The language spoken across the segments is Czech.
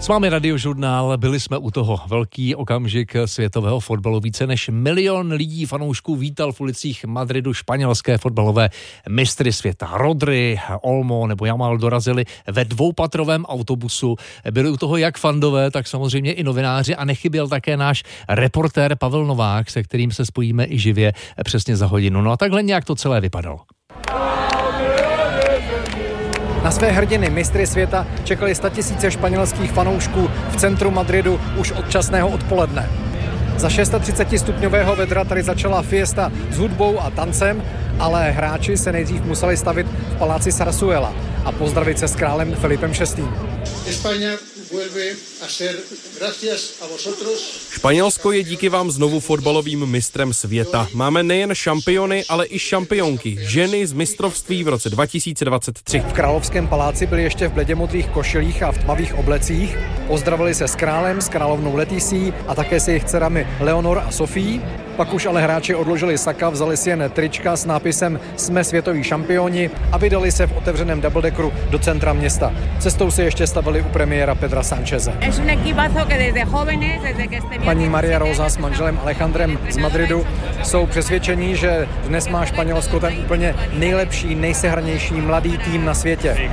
S vámi Radiožurnál, byli jsme u toho. Velký okamžik světového fotbalu. Více než 1 milion lidí fanoušků vítal v ulicích Madridu španělské fotbalové mistry světa. Rodri, Olmo nebo Yamal dorazili ve dvoupatrovém autobusu. Byli u toho jak fandové, tak samozřejmě i novináři a nechyběl také náš reportér Pavel Novák, se kterým se spojíme i živě přesně za hodinu. No a takhle nějak to celé vypadalo. Na své hrdiny mistry světa čekali 100 000 španělských fanoušků v centru Madridu už od časného odpoledne. Za 630 stupňového vedra tady začala fiesta s hudbou a tancem, ale hráči se nejdřív museli stavit v paláci Zarzuela a pozdravit se s králem Filipem VI. Španělsko je díky vám znovu fotbalovým mistrem světa. Máme nejen šampiony, ale i šampionky, ženy z mistrovství v roce 2023. V královském paláci byli ještě v bleděmodrých košilích a v tmavých oblecích. Pozdravili se s králem, s královnou Leticí a také se jejich dcerami Leonor a Sophie. Pak už ale hráči odložili saka, vzali si jen trička s nápisem Jsme světoví šampioni a vydali se v otevřeném doubledeckeru do centra města. Cestou se ještě stavili u premiéra Pedra Sáncheze. Paní Maria Rosa s manželem Alejandrem z Madridu jsou přesvědčení, že dnes má Španělsko ten úplně nejlepší, nejsehranější mladý tým na světě.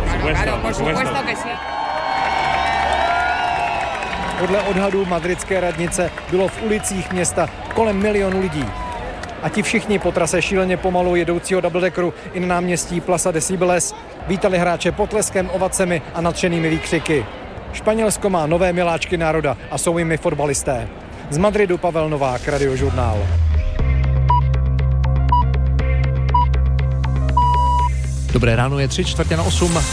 Podle odhadů madridské radnice bylo v ulicích města kolem 1 milionu lidí. A ti všichni po trase šíleně pomalu jedoucího doubledeckeru i na náměstí Plaza de Cibeles vítali hráče potleskem, ovacemi a nadšenými výkřiky. Španělsko má nové miláčky národa a jsou jimi fotbalisté. Z Madridu Pavel Novák, Radiožurnál. Dobré ráno, je 7:45.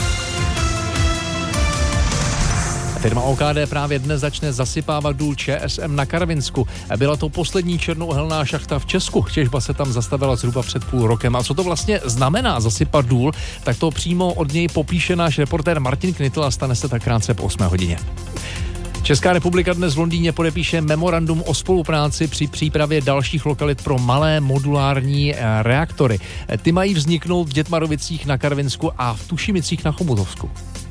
Firma OKD právě dnes začne zasypávat důl ČSM na Karvinsku. Byla to poslední černouhelná šachta v Česku. Těžba se tam zastavila zhruba před půl rokem. A co to vlastně znamená zasypat důl, tak to přímo od něj popíše náš reportér Martin Knitl a stane se tak krátce po 8 hodině. Česká republika dnes v Londýně podepíše memorandum o spolupráci při přípravě dalších lokalit pro malé modulární reaktory. Ty mají vzniknout v Dětmarovicích na Karvinsku a v Tušimicích na Chomutovsku.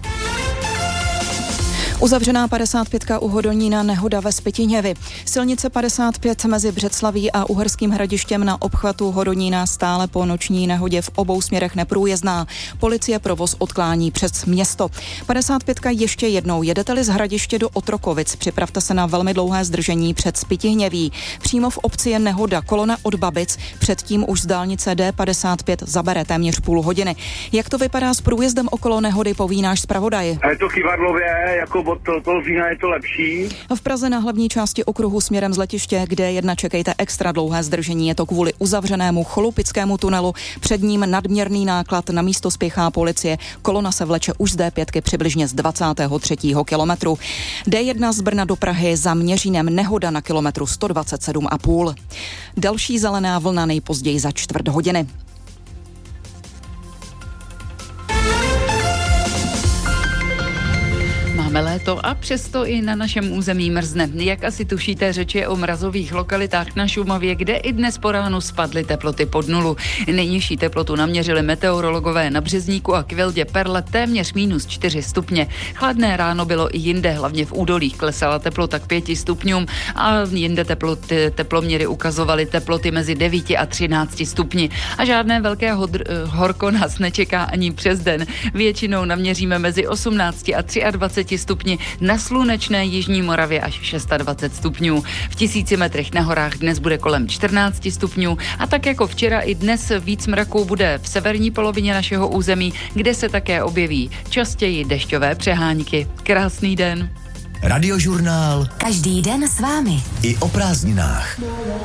Uzavřená 55 u Hodonína, nehoda ve Spytihněvi. Silnice 55 mezi Břeclaví a Uherským Hradištěm na obchvatu Hodonína stále po noční nehodě v obou směrech neprůjezdná. Policie provoz odklání přes město. 55 ještě jednou. Jedete-li z Hradiště do Otrokovic, připravte se na velmi dlouhé zdržení před Spytihněví. Přímo v obci je nehoda, kolona od Babic, předtím už z dálnice D55 zabere téměř půl hodiny. Jak to vypadá s průjezdem okolo nehody, poví náš zpravodaj. Je to Kyvadlově, jako od toho Zlína je to lepší. V Praze na hlavní části okruhu směrem z letiště, kde jedna čekejte extra dlouhé zdržení. Je to kvůli uzavřenému Cholupickému tunelu. Před ním nadměrný náklad, na místo spěchá policie. Kolona se vleče už z D5 přibližně z 23. kilometru. D1 z Brna do Prahy za Měřínem, nehoda na kilometru 127,5. Další zelená vlna nejpozději za čtvrt hodiny. Máme léto a přesto i na našem území mrzne. Jak asi tušíte, řeč je o mrazových lokalitách na Šumavě, kde i dnes po ránu spadly teploty pod nulu. Nejnižší teplotu naměřili meteorologové na Březníku a Kvěldě Perle téměř -4 stupně. Chladné ráno bylo i jinde, hlavně v údolích klesala teplota k 5 stupňům a jinde teploměry ukazovaly teploty mezi 9 a 13 stupni. A žádné velké horko nás nečeká ani přes den. Většinou naměříme mezi 18 a 23 stupni, na slunečné jižní Moravě až 26 stupňů. V 1000 metrech na horách dnes bude kolem 14 stupňů a tak jako včera i dnes víc mraků bude v severní polovině našeho území, kde se také objeví častěji dešťové přehánky. Krásný den. Radiožurnál. Každý den s vámi. I o prázdninách.